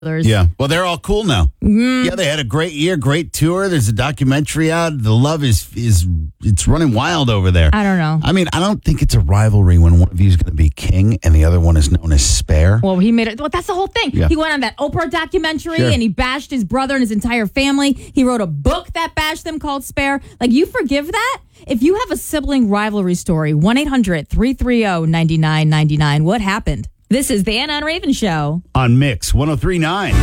Yeah. Well, they're all cool now. Yeah, they had a great year, great tour. There's a documentary out. The love is it's running wild over there. I don't know. I mean, I don't think it's a rivalry when one of you is going to be king and the other one is known as Spare. Well, he made it. Well, that's the whole thing. Yeah. He went on that Oprah documentary Sure. and he bashed his brother and his entire family. He wrote a book that bashed them called Spare. Like, you forgive that? If you have a sibling rivalry story, 1-800-330-9999. What happened? This is the Anna and Raven Show. On Mix 103.9.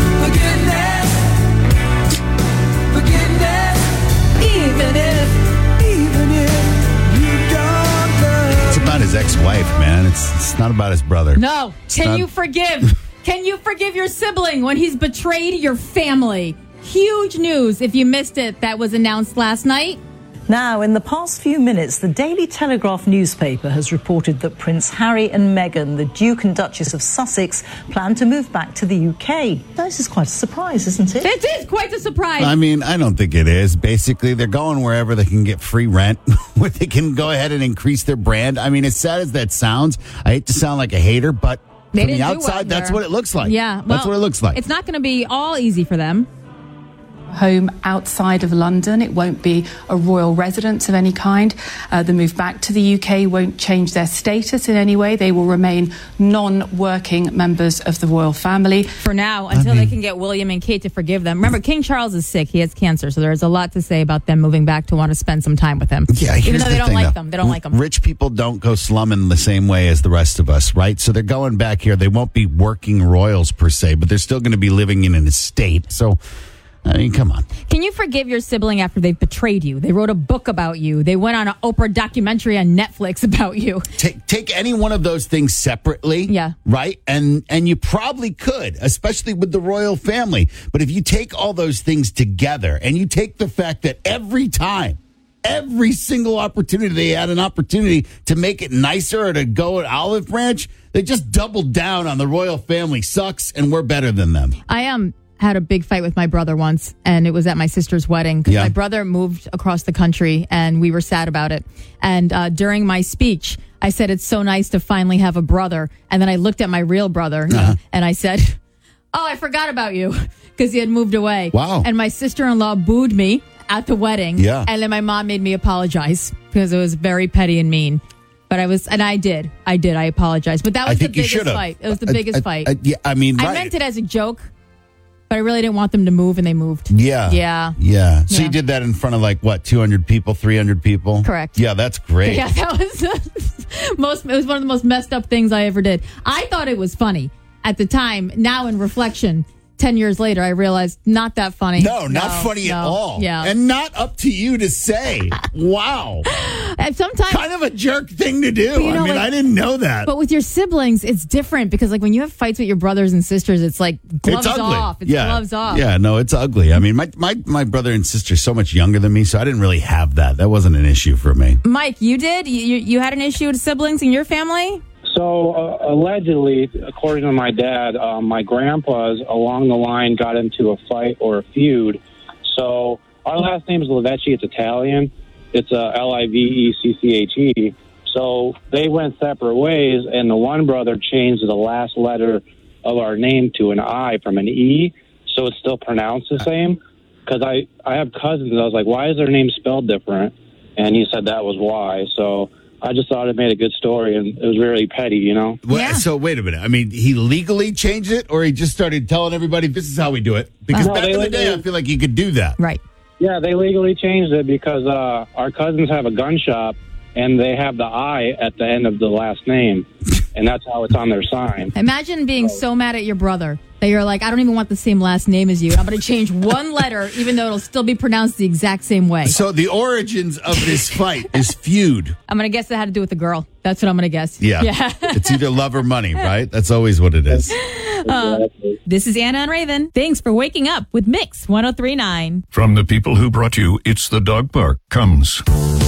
It's about his ex-wife, man. It's not about his brother. No. Can you forgive? Can you forgive your sibling when he's betrayed your family? Huge news. If you missed it, that was announced last night. Now, in the past few minutes, the Daily Telegraph newspaper has reported that Prince Harry and Meghan, the Duke and Duchess of Sussex, plan to move back to the UK. This is quite a surprise, isn't it? It is quite a surprise. I mean, I don't think it is. Basically, they're going wherever they can get free rent, where they can go ahead and increase their brand. I mean, as sad as that sounds, I hate to sound like a hater, but They from didn't the do outside, well that's there. what it looks like. Yeah. That's what it looks like. It's not going to be all easy for them. Home outside of London. It won't be a royal residence of any kind. The move back to the UK won't change their status in any way. They will remain non-working members of the royal family. For now, until they can get William and Kate to forgive them. Remember, King Charles is sick. He has cancer, so there's a lot to say about them moving back to want to spend some time with him. Yeah, Even here's though the they don't thing, like though. them. They don't like them. Rich people don't go slumming the same way as the rest of us, right? So they're going back here. They won't be working royals per se, but they're still going to be living in an estate. So, I mean, come on. Can you forgive your sibling after they've betrayed you? They wrote a book about you. They went on an Oprah documentary on Netflix about you. Take any one of those things separately, Yeah. right? And you probably could, especially with the royal family. But if you take all those things together and you take the fact that every single opportunity they had an opportunity to make it nicer or to go at Olive Branch, they just doubled down on the royal family sucks and we're better than them. I had a big fight with my brother once, and it was at my sister's wedding because Yeah. my brother moved across the country, and we were sad about it. And during my speech, I said, it's so nice to finally have a brother. And then I looked at my real brother, and I said, oh, I forgot about you, because he had moved away. Wow. And my sister-in-law booed me at the wedding. Yeah. And then my mom made me apologize because it was very petty and mean. But I did. I apologized. But that I was the think you biggest should've. fight. It was the biggest fight. Yeah, I mean, I right. meant it as a joke, but I really didn't want them to move, and they moved. Yeah. Yeah. Yeah. So Yeah. you did that in front of 200 people, 300 people? Correct. Yeah, that's great. Yeah, that was it was one of the most messed up things I ever did. I thought it was funny at the time. Now, in reflection, 10 years later, I realized not that funny. No, not funny at all. Yeah. And not up to you to say. Wow. And sometimes, Kind of a jerk thing to do. you know, I mean, I didn't know that. but with your siblings, it's different because when you have fights with your brothers and sisters, it's like gloves it's ugly. off. It's gloves off. Yeah, no, it's ugly. I mean, my brother and sister are so much younger than me, so I didn't really have that. That wasn't an issue for me. Mike, you did? You had an issue with siblings in your family? So, allegedly, according to my dad, my grandpas along the line got into a fight or a feud. So, our last name is Livecchi. It's Italian. It's Livecche. So, they went separate ways, and the one brother changed the last letter of our name to an I from an E, so it's still pronounced the same. Because I have cousins, and I was like, why is their name spelled different? And he said that was why. So, I just thought it made a good story, and it was really petty, you know? Yeah. So wait a minute. I mean, he legally changed it, or he just started telling everybody this is how we do it? Because No, back they in the day, legally- I feel like you could do that. Right. Yeah, they legally changed it because our cousins have a gun shop, and they have the I at the end of the last name, and that's how it's on their sign. Imagine being so mad at your brother that you're like, I don't even want the same last name as you. I'm going to change one letter, even though it'll still be pronounced the exact same way. So the origins of this fight is feud. I'm going to guess that had to do with the girl. That's what I'm going to guess. Yeah. Yeah. It's either love or money, right? That's always what it is. This is Anna and Raven. Thanks for waking up with Mix 103.9. From the people who brought you It's the Dog Park comes